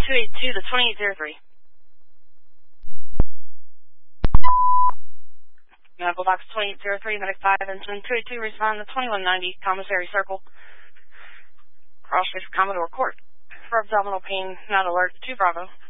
282 to 2803. Medical box 2803, medic 5 and 282, respond to 2190, commissary circle. Cross Commodore Court. For abdominal pain, not alert, 2 Bravo.